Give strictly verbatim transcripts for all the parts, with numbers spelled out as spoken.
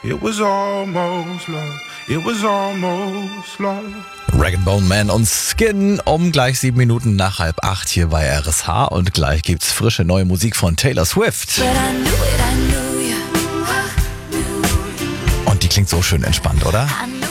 It was almost love. It was almost love. Rag and Bone Man und Skin um gleich sieben Minuten nach halb acht hier bei R S H und gleich gibt's frische neue Musik von Taylor Swift. Und die klingt so schön entspannt, oder?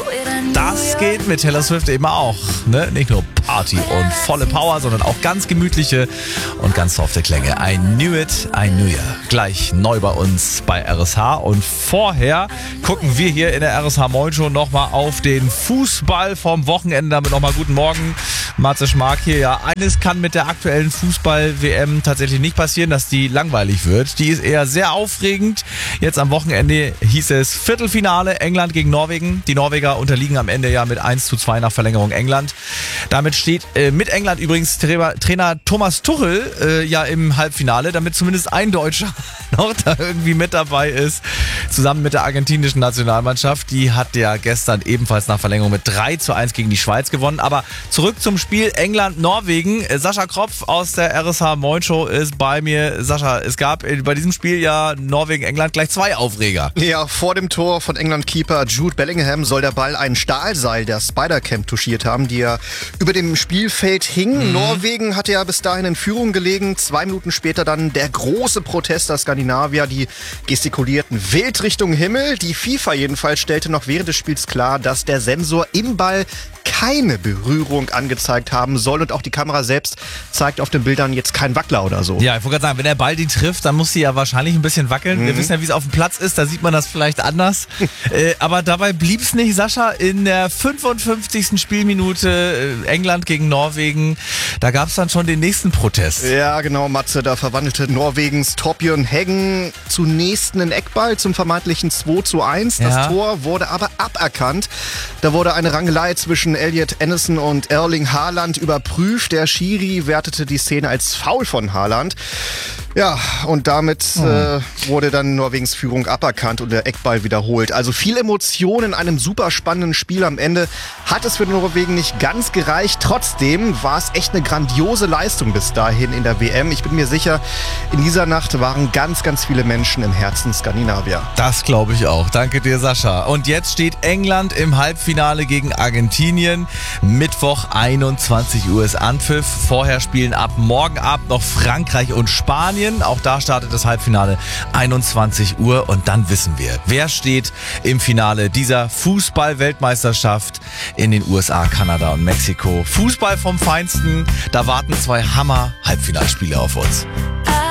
Das geht mit Taylor Swift eben auch, ne? Nicht nur Party und volle Power, sondern auch ganz gemütliche und ganz softe Klänge. I knew it, I knew ya. Gleich neu bei uns bei R S H und vorher gucken wir hier in der R S H Morning Show nochmal auf den Fußball vom Wochenende. Damit nochmal guten Morgen, Matze Schmark hier. Ja, eines kann mit der aktuellen Fußball-W M tatsächlich nicht passieren, dass die langweilig wird. Die ist eher sehr aufregend. Jetzt am Wochenende hieß es Viertelfinale England gegen Norwegen. Die Norweger unterliegen am Ende ja mit eins zu zwei nach Verlängerung England. Damit steht äh, mit England übrigens Trainer, Trainer Thomas Tuchel äh, ja im Halbfinale, damit zumindest ein Deutscher noch da irgendwie mit dabei ist, zusammen mit der argentinischen Nationalmannschaft. Die hat ja gestern ebenfalls nach Verlängerung mit drei zu eins gegen die Schweiz gewonnen. Aber zurück zum Spiel England-Norwegen. Sascha Kropf aus der R S H Morning Show ist bei mir. Sascha, es gab bei diesem Spiel ja Norwegen-England gleich zwei Aufreger. Ja, vor dem Tor von England-Keeper Jude Bellingham soll der Ball ein Stahlseil der Spider-Cam touchiert haben, die ja über dem Spielfeld hing. Mhm. Norwegen hatte ja bis dahin in Führung gelegen. Zwei Minuten später dann der große Protest der Skandinavier, die gestikulierten wild Richtung Himmel. Die FIFA jedenfalls stellte noch während des Spiels klar, dass der Sensor im Ball keine Berührung angezeigt haben soll und auch die Kamera selbst zeigt auf den Bildern jetzt keinen Wackler oder so. Ja, ich wollte gerade sagen, wenn der Ball die trifft, dann muss sie ja wahrscheinlich ein bisschen wackeln. Mhm. Wir wissen ja, wie es auf dem Platz ist, da sieht man das vielleicht anders. äh, aber dabei blieb es nicht, Sascha, in der fünfundfünfzigsten Spielminute äh, England gegen Norwegen, da gab es dann schon den nächsten Protest. Ja, genau, Matze, da verwandelte Norwegens Torbjörn Heggen zunächst einen Eckball zum vermeintlichen zwei zu eins. Das Ja. Tor wurde aber aberkannt. Da wurde eine Rangelei zwischen Elliot Anderson und Erling Haaland überprüft. Der Schiri wertete die Szene als Foul von Haaland. Ja, und damit oh. äh, wurde dann Norwegens Führung aberkannt und der Eckball wiederholt. Also viel Emotion in einem super spannenden Spiel. Am Ende hat es für Norwegen nicht ganz gereicht. Trotzdem war es echt eine grandiose Leistung bis dahin in der W M. Ich bin mir sicher, in dieser Nacht waren ganz, ganz viele Menschen im Herzen Skandinavier. Das glaube ich auch. Danke dir, Sascha. Und jetzt steht England im Halbfinale gegen Argentinien. Mittwoch einundzwanzig Uhr ist Anpfiff. Vorher spielen ab morgen Abend noch Frankreich und Spanien. Auch da startet das Halbfinale einundzwanzig Uhr und dann wissen wir, wer steht im Finale dieser Fußball-Weltmeisterschaft in den U S A, Kanada und Mexiko. Fußball vom Feinsten, da warten zwei Hammer-Halbfinalspiele auf uns.